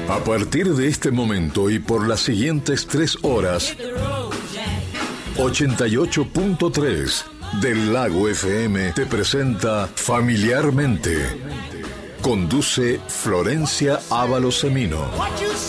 A partir de este momento y por las siguientes 3 horas, 88.3 del Lago FM te presenta Familiarmente. Conduce Florencia Ávalos Semino.